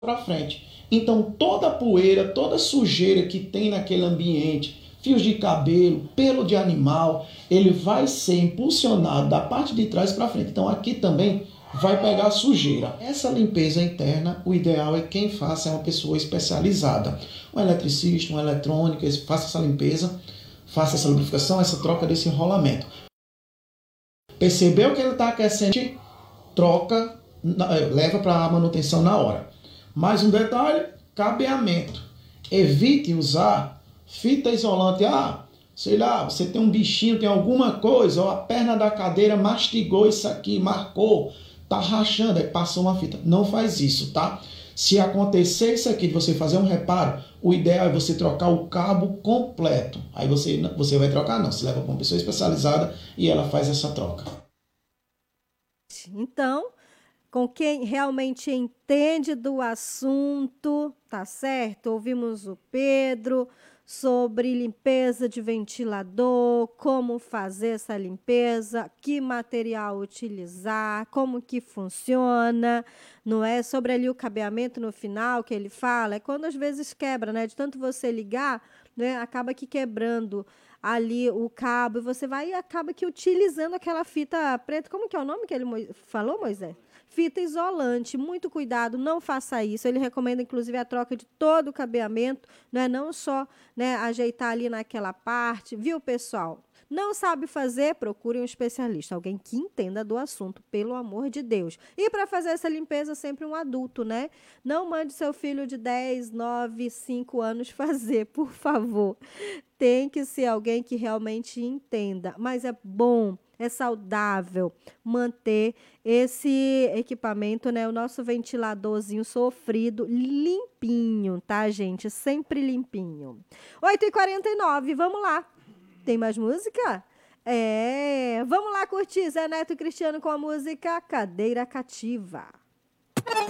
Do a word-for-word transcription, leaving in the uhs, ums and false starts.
para frente. Então toda a poeira, toda a sujeira que tem naquele ambiente, fios de cabelo, pelo de animal, ele vai ser impulsionado da parte de trás para frente. Então aqui também vai pegar sujeira. Essa limpeza interna, o ideal é quem faça é uma pessoa especializada. Um eletricista, um eletrônico, faça essa limpeza, faça essa lubrificação, essa troca desse enrolamento. Percebeu que ele está aquecendo, troca, leva para a manutenção na hora. Mais um detalhe, cabeamento. Evite usar fita isolante. Ah, sei lá, você tem um bichinho, tem alguma coisa, ou a perna da cadeira mastigou isso aqui, marcou, tá rachando, aí passou uma fita. Não faz isso, tá? Se acontecer isso aqui, de você fazer um reparo, o ideal é você trocar o cabo completo. Aí você, você vai trocar, não. Você leva para uma pessoa especializada e ela faz essa troca. Então, com quem realmente entende do assunto, tá certo? Ouvimos o Pedro sobre limpeza de ventilador, como fazer essa limpeza, que material utilizar, como que funciona, não é? Sobre ali o cabeamento no final que ele fala, é quando às vezes quebra, né? De tanto você ligar, né? Acaba que quebrando ali o cabo e você vai e acaba que utilizando aquela fita preta. Como que é o nome que ele falou, Moisés? Fita isolante, muito cuidado, não faça isso. Ele recomenda, inclusive, a troca de todo o cabeamento, né? Não só, né, ajeitar ali naquela parte, viu, pessoal? Não sabe fazer? Procure um especialista, alguém que entenda do assunto, pelo amor de Deus. E para fazer essa limpeza, sempre um adulto, né? Não mande seu filho de dez, nove, cinco anos fazer, por favor. Tem que ser alguém que realmente entenda, mas é bom, é saudável manter esse equipamento, né, o nosso ventiladorzinho sofrido, limpinho, tá, gente? Sempre limpinho. oito e quarenta e nove, vamos lá. Tem mais música? É, vamos lá curtir Zé Neto e Cristiano com a música Cadeira Cativa.